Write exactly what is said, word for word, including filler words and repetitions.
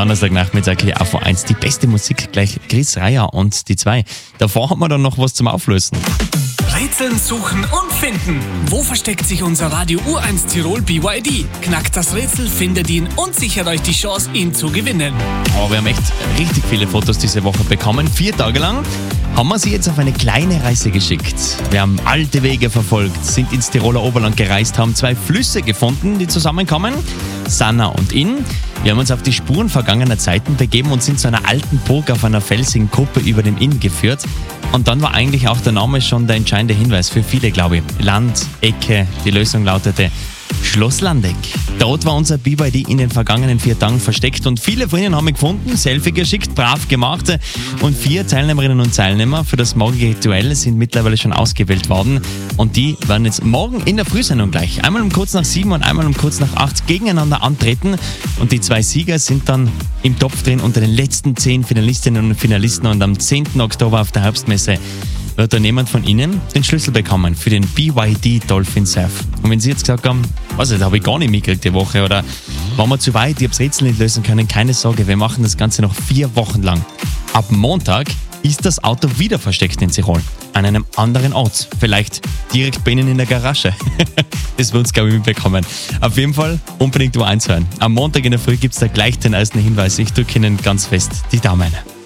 Donnerstagnachmittag hier auf eins. Die beste Musik gleich Chris Rea und die zwei. Davor haben wir dann noch was zum Auflösen. Rätseln, suchen und finden. Wo versteckt sich unser Radio U eins Tirol B Y D? Knackt das Rätsel, findet ihn und sichert euch die Chance, ihn zu gewinnen. Aber wir haben echt richtig viele Fotos diese Woche bekommen. Vier Tage lang haben wir sie jetzt auf eine kleine Reise geschickt. Wir haben alte Wege verfolgt, sind ins Tiroler Oberland gereist, haben zwei Flüsse gefunden, die zusammenkommen, Sanna und Inn. Wir haben uns auf die Spuren vergangener Zeiten begeben und sind zu einer alten Burg auf einer felsigen Kuppe über dem Inn geführt. Und dann war eigentlich auch der Name schon der entscheidende Hinweis für viele, glaube ich. Land, Ecke, die Lösung lautete Schloss Landeck. Dort war unser B Y D in den vergangenen vier Tagen versteckt und viele von Ihnen haben ihn gefunden, Selfie geschickt, brav gemacht und vier Teilnehmerinnen und Teilnehmer für das morgige Duell sind mittlerweile schon ausgewählt worden und die werden jetzt morgen in der Frühsendung gleich einmal um kurz nach sieben und einmal um kurz nach acht gegeneinander antreten und die zwei Sieger sind dann im Topf drin unter den letzten zehn Finalistinnen und Finalisten und am zehnten Oktober auf der Herbstmesse wird dann jemand von Ihnen den Schlüssel bekommen für den B Y D Dolphin Surf. Und wenn Sie jetzt gesagt haben, was, das habe ich gar nicht mitgekriegt die Woche oder waren wir zu weit, ich habe das Rätsel nicht lösen können, keine Sorge, wir machen das Ganze noch vier Wochen lang. Ab Montag ist das Auto wieder versteckt in Tirol, an einem anderen Ort, vielleicht direkt bei Ihnen in der Garage. Das wird uns, glaube ich, mitbekommen. Auf jeden Fall unbedingt U eins hören. Am Montag in der Früh gibt es da gleich den ersten Hinweis. Ich drücke Ihnen ganz fest die Daumen.